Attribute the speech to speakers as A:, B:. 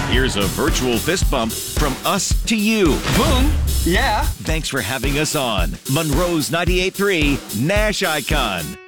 A: Here's a virtual fist bump from us to you.
B: Boom. Yeah.
A: Thanks for having us on Monroe's 98.3 Nash Icon.